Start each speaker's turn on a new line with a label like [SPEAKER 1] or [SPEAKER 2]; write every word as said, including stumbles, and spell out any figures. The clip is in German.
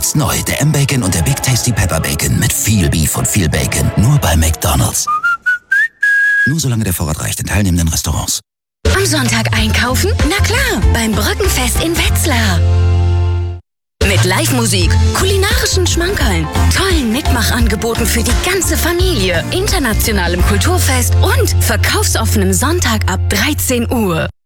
[SPEAKER 1] Jetzt neu, der M-Bacon und der Big Tasty Pepper Bacon mit viel Beef und viel Bacon. Nur bei McDonald's. Nur solange der Vorrat reicht in teilnehmenden Restaurants.
[SPEAKER 2] Am Sonntag einkaufen? Na klar, beim Brückenfest in Wetzlar. Mit Live-Musik, kulinarischen Schmankerln, tollen Mitmachangeboten für die ganze Familie, internationalem Kulturfest und verkaufsoffenem Sonntag ab dreizehn Uhr.